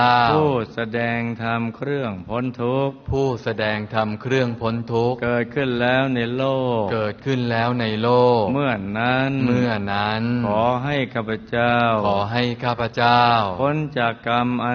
ผู้แสดงธรรมเครื่องพ้นทุกข์ผู้แสดงธรรมเครื่องพ้นทุกข์เกิดขึ้นแล้วในโลกเกิดขึ้นแล้วในโลกเมื่อนั้นขอให้ข้าพเจ้าพ้นจากกรรม